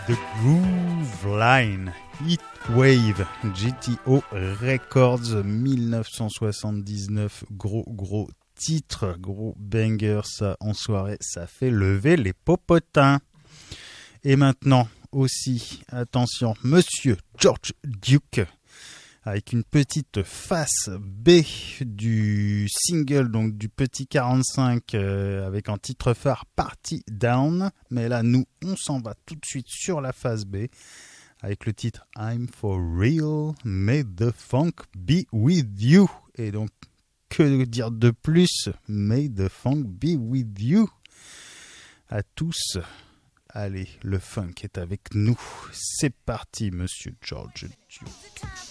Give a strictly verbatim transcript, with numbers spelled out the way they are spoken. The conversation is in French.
The Groove Line, Heatwave, G T O Records, dix-neuf cent soixante-dix-neuf, gros gros titre, gros banger, ça en soirée, ça fait lever les popotins. Et maintenant aussi, attention, Monsieur George Duke, avec une petite face B du single, donc du petit quarante-cinq, euh, avec un titre phare Party Down. Mais là, nous, on s'en va tout de suite sur la face B, avec le titre I'm for real, may the funk be with you. Et donc, que dire de plus? May the funk be with you. À tous, allez, le funk est avec nous. C'est parti, Monsieur George Duke.